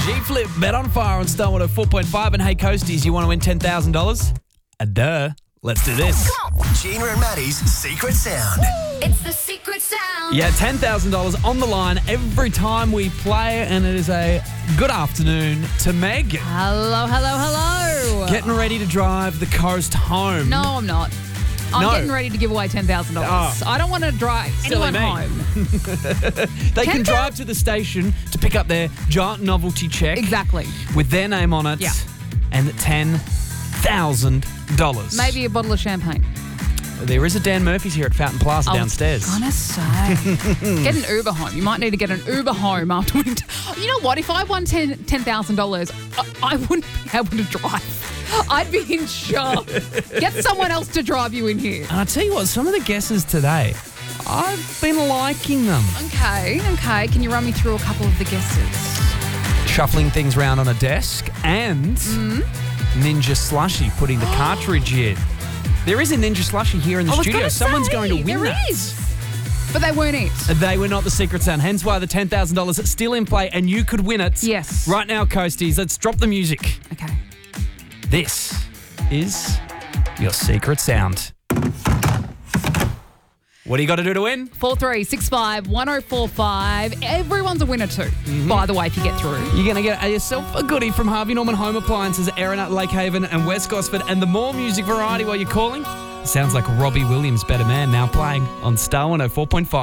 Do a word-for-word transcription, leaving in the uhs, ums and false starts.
G-Flip, Bet on Fire on Star one oh four point five. And hey, Coasties, you want to win ten thousand dollars? Uh, duh. Let's do this. Gina and Maddie's Secret Sound. It's the secret sound. Yeah, ten thousand dollars on the line every time we play, and it is a good afternoon to Meg. Hello, hello, hello. Getting ready to drive the coast home. No, I'm not. I'm No. getting ready to give away ten thousand dollars. Oh. I don't want to drive Silly anyone me. home. They can ten drive to the station to pick up their giant novelty check. Exactly. With their name on it. Yeah. And ten thousand dollars. Maybe a bottle of champagne. There is a Dan Murphy's here at Fountain Plaza downstairs. I was gonna say. Get an Uber home. You might need to get an Uber home after winning. You know what? If I won ten thousand dollars, I, I wouldn't be able to drive. I'd be in shock. Get someone else to drive you in here. And I tell you what, some of the guesses today, I've been liking them. Okay, okay. Can you run me through a couple of the guesses? Shuffling things around on a desk and Mm-hmm. Ninja Slushy putting the cartridge in. There is a Ninja Slushy here in the I was studio. gonna Someone's say, going to win there that. is. But they weren't it. They were not the secret sound, hence why the ten thousand dollars is still in play and you could win it. Yes. Right now, Coasties, let's drop the music. Okay. This is your secret sound. What do you got to do to win? Four three six five one zero four five. Everyone's a winner too. Mm-hmm. By the way, if you get through. You're going to get yourself a goodie from Harvey Norman Home Appliances, Erin at Lake Haven and West Gosford. And the more music variety while you're calling, sounds like Robbie Williams, Better Man, now playing on Star one oh four point five.